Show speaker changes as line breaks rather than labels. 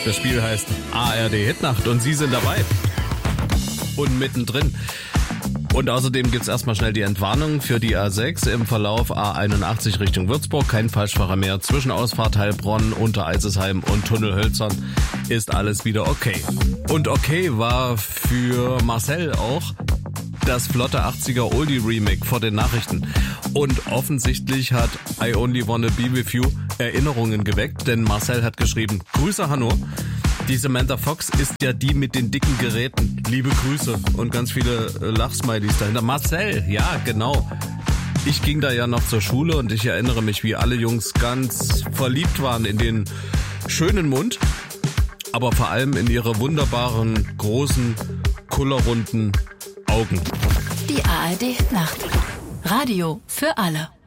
Das Spiel heißt ARD Hitnacht und Sie sind dabei. Und mittendrin. Und außerdem gibt's erstmal schnell die Entwarnung für die A6 im Verlauf A81 Richtung Würzburg. Kein Falschfahrer mehr. Zwischenausfahrt Heilbronn, Untereisesheim und Tunnel Hölzern ist alles wieder okay. Und okay war für Marcel auch das flotte 80er Oldie Remake vor den Nachrichten. Und offensichtlich hat I Only Wanna Be With You Erinnerungen geweckt, denn Marcel hat geschrieben: Grüße Hanno. Die Samantha Fox ist ja die mit den dicken Geräten. Liebe Grüße und ganz viele Lachsmilies dahinter. Marcel, ja genau. Ich ging da ja noch zur Schule und ich erinnere mich, wie alle Jungs ganz verliebt waren in den schönen Mund, aber vor allem in ihre wunderbaren, großen, kullerrunden Augen.
Die ARD Nacht. Radio für alle.